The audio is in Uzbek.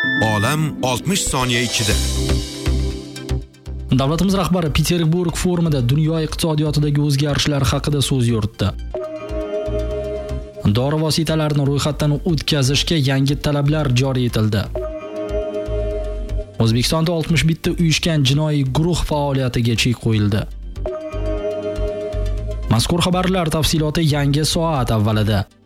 Olam 60 soniya ichida. Davlatimiz rahbari Peterburg forumida dunyo iqtisodiyotidagi o'zgarishlar haqida so'z yuritdi. Dori vositalarini ro'yxatdan o'tkazishga yangi talablar joriy etildi. O'zbekistonda 61 ta uyushgan jinoiy guruh faoliyatiga chek qo'yildi. Mazkur xabarlar tafsiloti yangi soat avvalida.